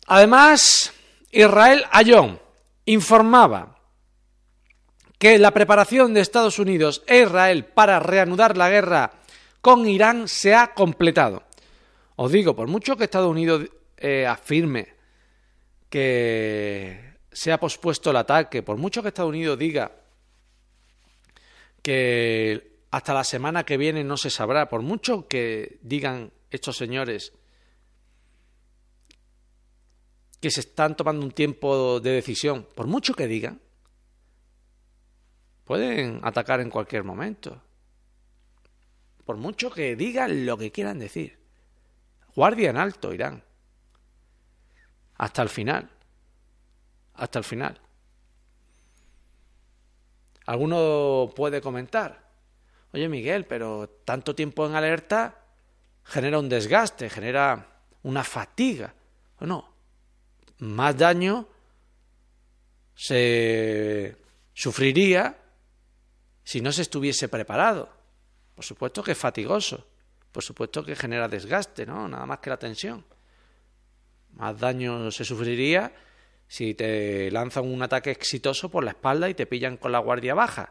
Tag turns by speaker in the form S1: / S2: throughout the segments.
S1: Además, Israel Ayón informaba que la preparación de Estados Unidos e Israel para reanudar la guerra con Irán se ha completado. Os digo, por mucho que Estados Unidos afirme que se ha pospuesto el ataque, por mucho que Estados Unidos diga que hasta la semana que viene no se sabrá, por mucho que digan estos señores que se están tomando un tiempo de decisión, por mucho que digan, pueden atacar en cualquier momento. Por mucho que digan lo que quieran decir. Guardia en alto, Irán. Hasta el final. Hasta el final. Alguno puede comentar: oye, Miguel, pero tanto tiempo en alerta genera un desgaste, genera una fatiga. Bueno, más daño se sufriría si no se estuviese preparado. Por supuesto que es fatigoso, por supuesto que genera desgaste, ¿no? Nada más que la tensión. Más daño se sufriría si te lanzan un ataque exitoso por la espalda y te pillan con la guardia baja.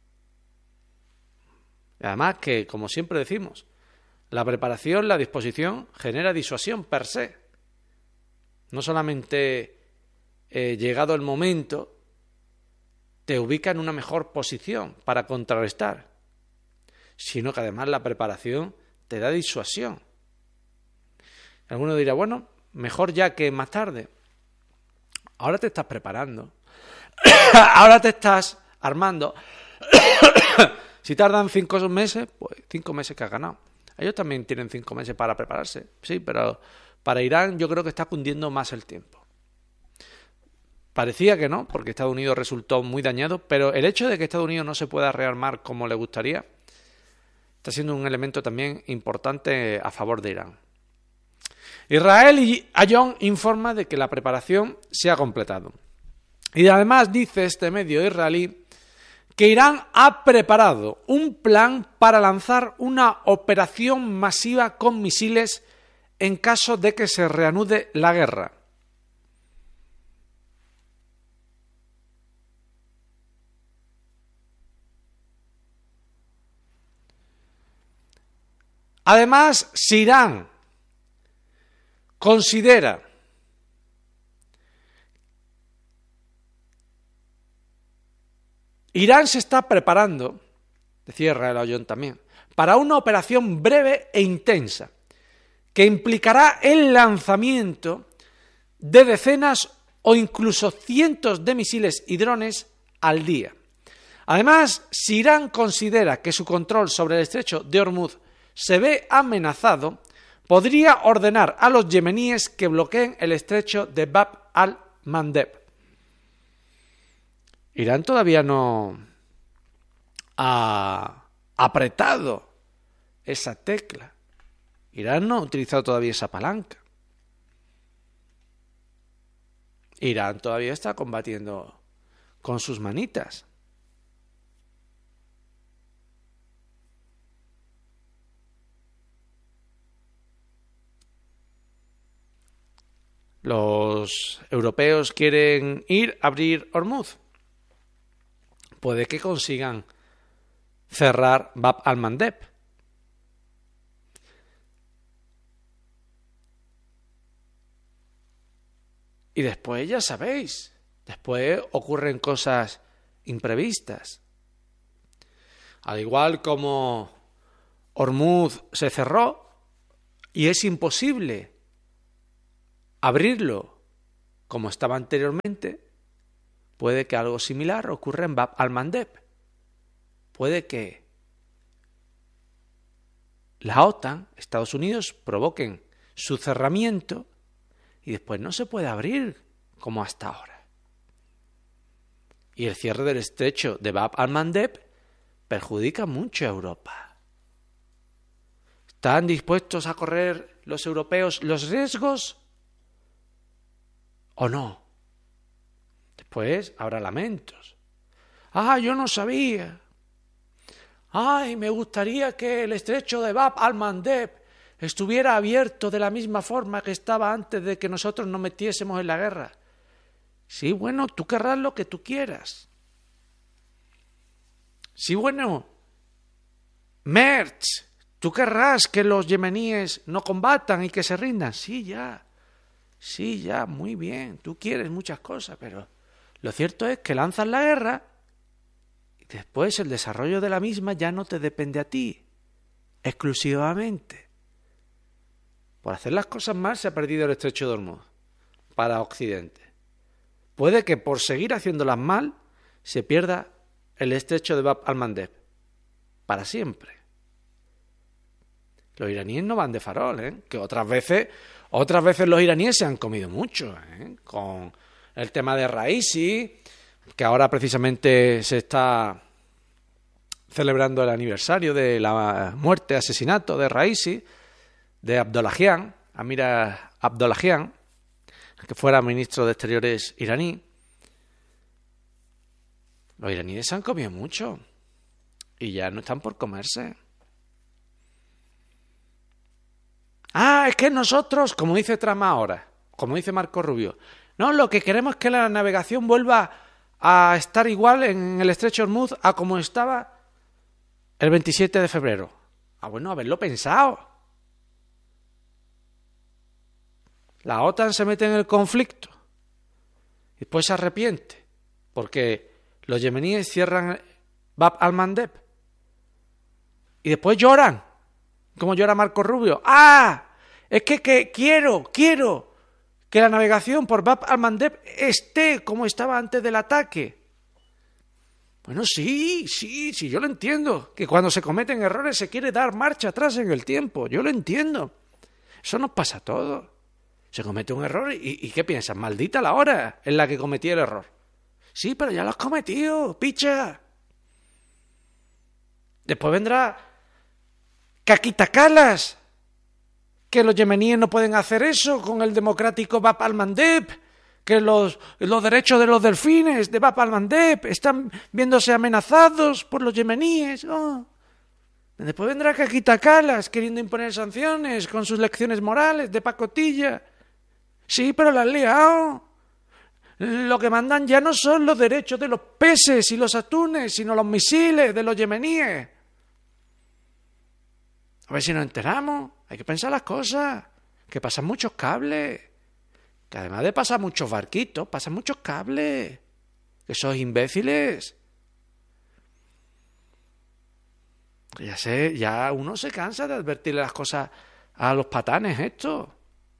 S1: Y además que, como siempre decimos, la preparación, la disposición genera disuasión per se. No solamente llegado el momento te ubica en una mejor posición para contrarrestar, sino que además la preparación te da disuasión. Alguno dirá, bueno, mejor ya que más tarde. Ahora te estás preparando. Ahora te estás armando. Si tardan 5 meses, pues 5 meses que has ganado. Ellos también tienen 5 meses para prepararse. Sí, pero para Irán yo creo que está cundiendo más el tiempo. Parecía que no, porque Estados Unidos resultó muy dañado, pero el hecho de que Estados Unidos no se pueda rearmar como le gustaría está siendo un elemento también importante a favor de Irán. Israel Ayón informa de que la preparación se ha completado. Y además dice este medio israelí que Irán ha preparado un plan para lanzar una operación masiva con misiles en caso de que se reanude la guerra. Además, si Irán considera Irán se está preparando, decía Israel Ayón también, para una operación breve e intensa que implicará el lanzamiento de decenas o incluso cientos de misiles y drones al día. Además, si Irán considera que su control sobre el estrecho de Hormuz se ve amenazado, podría ordenar a los yemeníes que bloqueen el estrecho de Bab al-Mandeb. Irán todavía no ha apretado esa tecla. Irán no ha utilizado todavía esa palanca. Irán todavía está combatiendo con sus manitas. Los europeos quieren ir a abrir Hormuz. Puede que consigan cerrar Bab al-Mandeb. Y después, ya sabéis, después ocurren cosas imprevistas. Al igual como Hormuz se cerró y es imposible abrirlo como estaba anteriormente, puede que algo similar ocurra en Bab al-Mandeb. Puede que la OTAN, Estados Unidos, provoquen su cerramiento y después no se puede abrir como hasta ahora. Y el cierre del estrecho de Bab al-Mandeb perjudica mucho a Europa. ¿Están dispuestos a correr los europeos los riesgos o no? Después habrá lamentos. ¡Ah, yo no sabía! ¡Ay, me gustaría que el estrecho de Bab al-Mandeb estuviera abierto de la misma forma que estaba antes de que nosotros nos metiésemos en la guerra. Sí, bueno, tú querrás lo que tú quieras. Sí, bueno, Merch, tú querrás que los yemeníes no combatan y que se rindan. Sí, ya, muy bien, tú quieres muchas cosas, pero lo cierto es que lanzas la guerra y después el desarrollo de la misma ya no te depende a ti, exclusivamente. Por hacer las cosas mal se ha perdido el estrecho de Hormuz para Occidente. Puede que por seguir haciéndolas mal se pierda el estrecho de Bab al-Mandeb para siempre. Los iraníes no van de farol, que otras veces los iraníes se han comido mucho, con el tema de Raisi, que ahora precisamente se está celebrando el aniversario de la muerte, asesinato de Raisi, de Abdollahian, Amir Abdollahian, que fuera ministro de Exteriores iraní. Los iraníes se han comido mucho y ya no están por comerse. Es que nosotros, como dice Trump ahora, como dice Marco Rubio, no, lo que queremos es que la navegación vuelva a estar igual en el estrecho de Hormuz a como estaba el 27 de febrero. Bueno, haberlo pensado. La OTAN se mete en el conflicto y después se arrepiente porque los yemeníes cierran Bab al-Mandeb y después lloran, como llora Marco Rubio. Es que quiero que la navegación por Bab al-Mandeb esté como estaba antes del ataque. Bueno, sí, yo lo entiendo, que cuando se cometen errores se quiere dar marcha atrás en el tiempo, yo lo entiendo. Eso nos pasa a todos. Se comete un error y ¿qué piensas? Maldita la hora en la que cometí el error. Sí, pero ya lo has cometido, picha. Después vendrá Caquitacalas, que los yemeníes no pueden hacer eso con el democrático Bab al-Mandeb, que los derechos de los delfines de Bab al-Mandeb están viéndose amenazados por los yemeníes. Después vendrá Caquitacalas queriendo imponer sanciones con sus lecciones morales de pacotilla. Sí, pero la han liado. Lo que mandan ya no son los derechos de los peces y los atunes, sino los misiles de los yemeníes. A ver si nos enteramos. Hay que pensar las cosas. Que pasan muchos cables. Que además de pasar muchos barquitos, pasan muchos cables. Que sois imbéciles. Ya uno se cansa de advertirle las cosas a los patanes estos.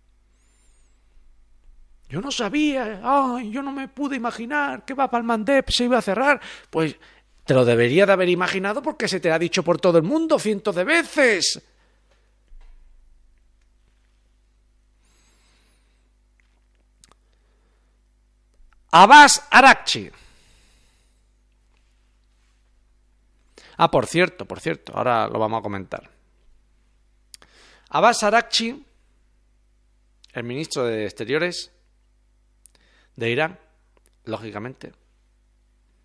S1: Yo no sabía, yo no me pude imaginar que Bab al-Mandeb se iba a cerrar. Pues te lo debería de haber imaginado porque se te ha dicho por todo el mundo cientos de veces. Abbas Araghchi. Por cierto, ahora lo vamos a comentar. Abbas Araghchi, el ministro de Exteriores de Irán, lógicamente,